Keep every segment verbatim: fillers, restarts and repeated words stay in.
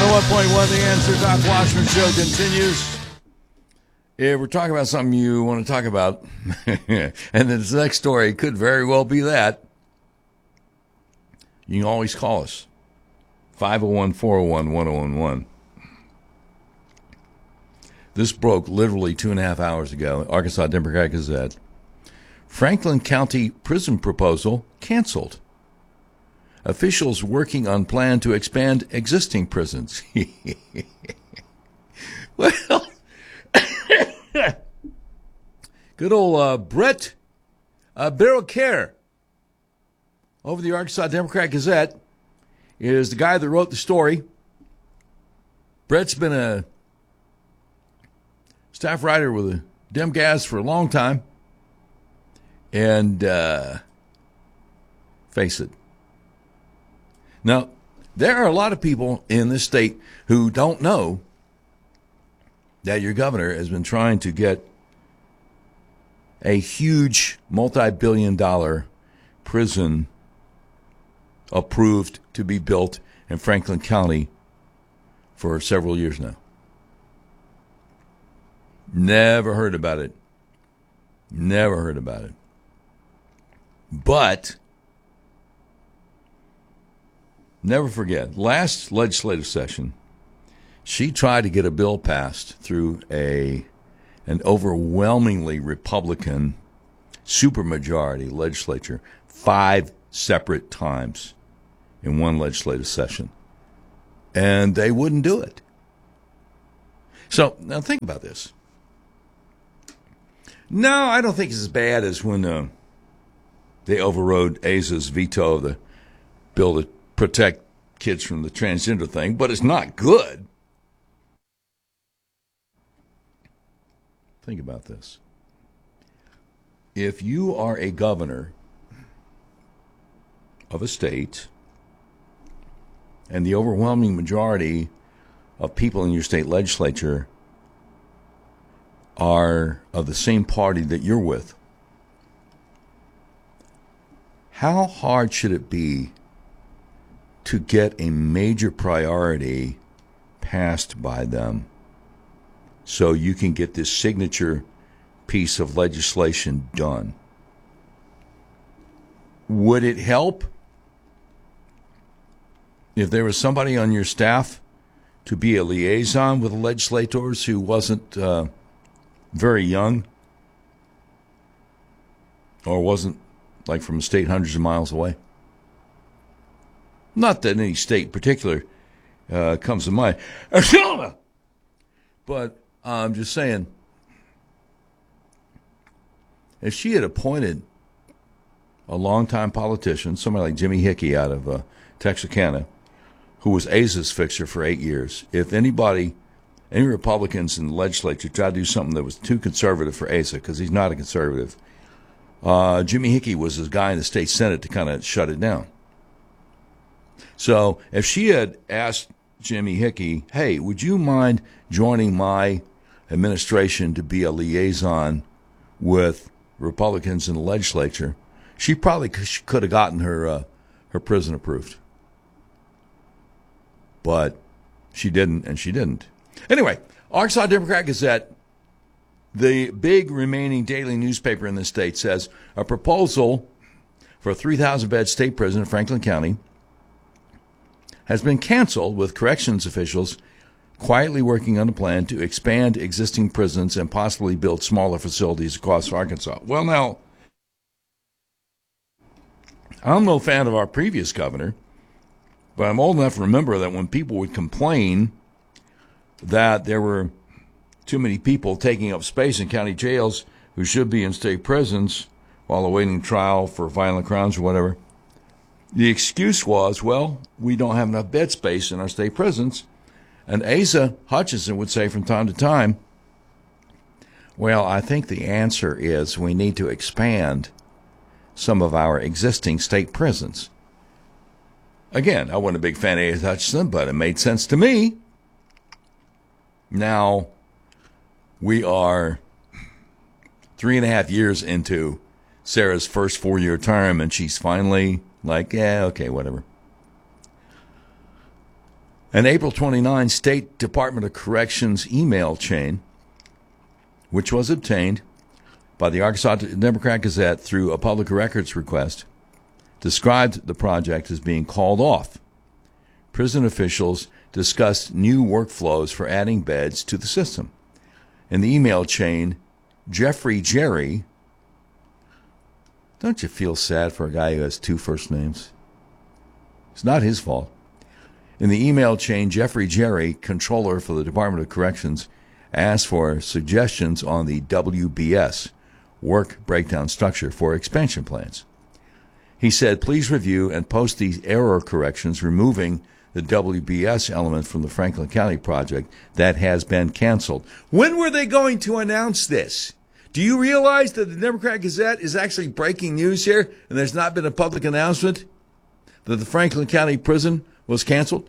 one oh one point one, The Answer. Doc Washburn Show continues. If we're talking about something you want to talk about, and this next story could very well be that, you can always call us. five oh one, four oh one, one oh one one. This broke literally two and a half hours ago. Arkansas Democrat Gazette. Franklin County prison proposal canceled. Officials working on plan to expand existing prisons. Well, good old uh, Brett uh, Barricare over the Arkansas Democrat Gazette is the guy that wrote the story. Brett's been a staff writer with a Demgas for a long time. And uh, face it. Now, there are a lot of people in this state who don't know that your governor has been trying to get a huge multi-billion dollar prison approved to be built in Franklin County for several years now. Never heard about it. Never heard about it. But never forget, last legislative session, she tried to get a bill passed through a an overwhelmingly Republican supermajority legislature five separate times in one legislative session. And they wouldn't do it. So, now think about this. No, I don't think it's as bad as when uh, they overrode Asa's veto of the bill to protect kids from the transgender thing, but it's not good. Think about this. If you are a governor of a state and the overwhelming majority of people in your state legislature are of the same party that you're with, how hard should it be to get a major priority passed by them so you can get this signature piece of legislation done? Would it help if there was somebody on your staff to be a liaison with the legislators who wasn't uh, very young or wasn't like from a state hundreds of miles away? Not that any state in particular uh, comes to mind. But I'm just saying, if she had appointed a longtime politician, somebody like Jimmy Hickey out of uh, Texarkana, who was Asa's fixer for eight years, if anybody, any Republicans in the legislature tried to do something that was too conservative for Asa, because he's not a conservative, uh, Jimmy Hickey was his guy in the state Senate to kind of shut it down. So if she had asked Jimmy Hickey, hey, would you mind joining my administration to be a liaison with Republicans in the legislature, she probably could have gotten her uh, her prison approved. But she didn't, and she didn't. Anyway, Arkansas Democrat Gazette, the big remaining daily newspaper in the state, says a proposal for a three thousand bed state prison in Franklin County has been canceled, with corrections officials quietly working on a plan to expand existing prisons and possibly build smaller facilities across Arkansas. Well, now, I'm no fan of our previous governor, but I'm old enough to remember that when people would complain that there were too many people taking up space in county jails who should be in state prisons while awaiting trial for violent crimes or whatever, the excuse was, well, we don't have enough bed space in our state prisons. And Asa Hutchinson would say from time to time, well, I think the answer is we need to expand some of our existing state prisons. Again, I wasn't a big fan of Asa Hutchinson, but it made sense to me. Now, we are three and a half years into Sarah's first four-year term, and she's finally like, yeah, okay, whatever. An April twenty-ninth State Department of Corrections email chain, which was obtained by the Arkansas Democrat Gazette through a public records request, described the project as being called off. Prison officials discussed new workflows for adding beds to the system. In the email chain, Jeffrey Jerry, don't you feel sad for a guy who has two first names? It's not his fault. In the email chain, Jeffrey Jerry, controller for the Department of Corrections, asked for suggestions on the W B S, work breakdown structure, for expansion plans. He said, please review and post these error corrections, removing the W B S element from the Franklin County project that has been canceled. When were they going to announce this? Do you realize that the Democrat Gazette is actually breaking news here, and there's not been a public announcement that the Franklin County prison was canceled?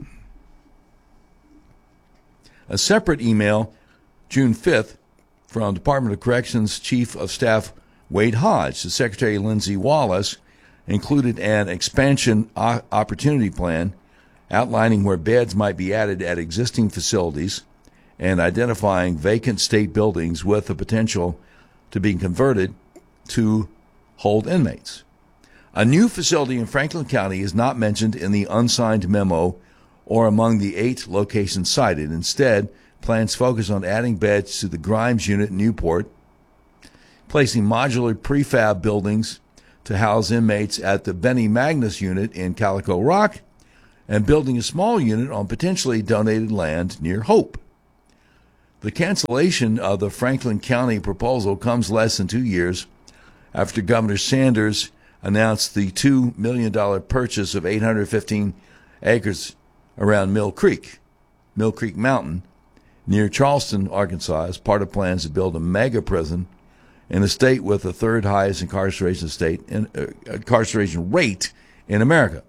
A separate email, June fifth, from Department of Corrections Chief of Staff Wade Hodge to Secretary Lindsey Wallace, included an expansion opportunity plan outlining where beds might be added at existing facilities and identifying vacant state buildings with the potential to be converted to hold inmates. A new facility in Franklin County is not mentioned in the unsigned memo or among the eight locations cited. Instead, plans focus on adding beds to the Grimes unit in Newport, placing modular prefab buildings to house inmates at the Benny Magnus unit in Calico Rock, and building a small unit on potentially donated land near Hope. The cancellation of the Franklin County proposal comes less than two years after Governor Sanders announced the two million dollars purchase of eight hundred fifteen acres around Mill Creek, Mill Creek Mountain, near Charleston, Arkansas, as part of plans to build a mega prison in a state with the third highest incarceration state in, uh, incarceration rate in America.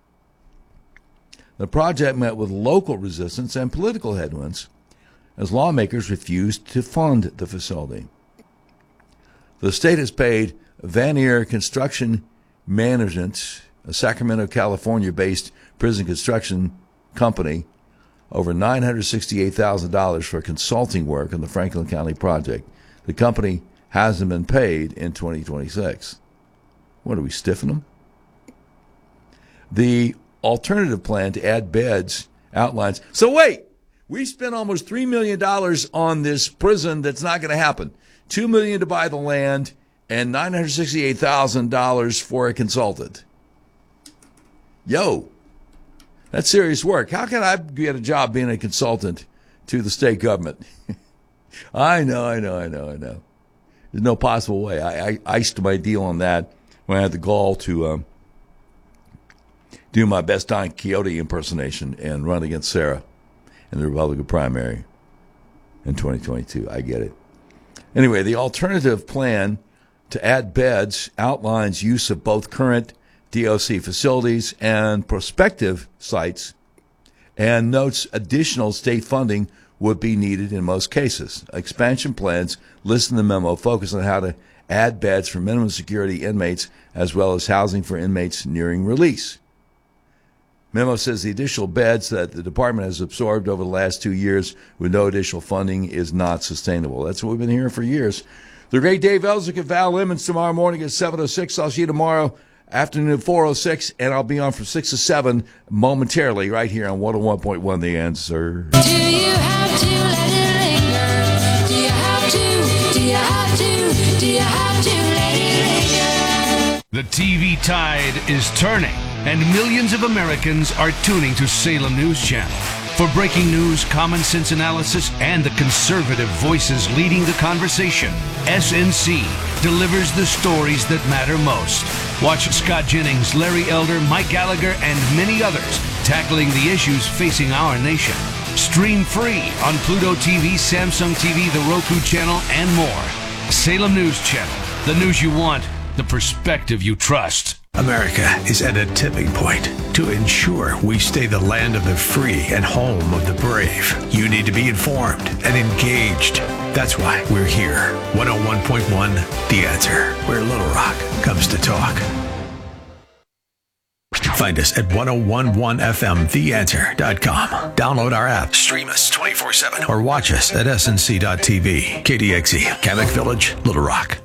The project met with local resistance and political headwinds as lawmakers refused to fund the facility. The state has paid Vanier Construction Management, a Sacramento, California-based prison construction company, over nine hundred sixty-eight thousand dollars for consulting work on the Franklin County project. The company hasn't been paid in twenty twenty-six. What, are we stiffing them? The alternative plan to add beds outlines. So wait, we spent almost three million dollars on this prison that's not going to happen. two million dollars to buy the land and nine hundred sixty-eight thousand dollars for a consultant. Yo, that's serious work. How can I get a job being a consultant to the state government? I know, I know, I know, I know. There's no possible way. I, I iced my deal on that when I had the gall to um, do my best Don Quixote impersonation and run against Sarah in the Republican primary in twenty twenty-two. I get it. Anyway, the alternative plan to add beds outlines use of both current D O C facilities and prospective sites, and notes additional state funding would be needed in most cases. Expansion plans listed in the memo focus on how to add beds for minimum security inmates as well as housing for inmates nearing release. Memo says the additional beds that the department has absorbed over the last two years with no additional funding is not sustainable. That's what we've been hearing for years. The great Dave Ellswick and Val Lemons tomorrow morning at seven oh six. I'll see you tomorrow afternoon at four oh six, and I'll be on from six to seven momentarily right here on one oh one point one The Answer. Do you have to let it linger? Do you have to? Do you have to? Do you have to let it linger? The T V tide is turning, and millions of Americans are tuning to Salem News Channel. For breaking news, common sense analysis, and the conservative voices leading the conversation, S N C delivers the stories that matter most. Watch Scott Jennings, Larry Elder, Mike Gallagher, and many others tackling the issues facing our nation. Stream free on Pluto T V, Samsung T V, the Roku channel, and more. Salem News Channel. The news you want, the perspective you trust. America is at a tipping point. To ensure we stay the land of the free and home of the brave, you need to be informed and engaged. That's why we're here. one oh one point one The Answer, where Little Rock comes to talk. Find us at ten eleven F M the answer dot com. Download our app, stream us twenty-four seven, or watch us at S N C dot T V. K D X E, Kamek Village, Little Rock.